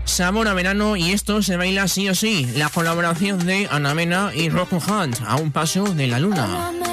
Sabor a verano y esto se baila sí o sí. La colaboración de Ana Mena y Rocco Hunt, A un paso de la luna.